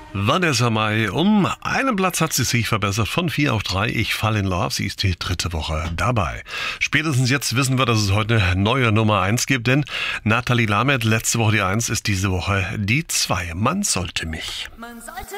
Vanessa Mai, um einen Platz hat sie sich verbessert, von 4 auf 3. Ich fall in love, sie ist die 3. Woche dabei. Spätestens jetzt wissen wir, dass es heute eine neue Nummer 1 gibt, denn Nathalie Lamet, letzte Woche die 1, ist diese Woche die 2. Man sollte mich. Man sollte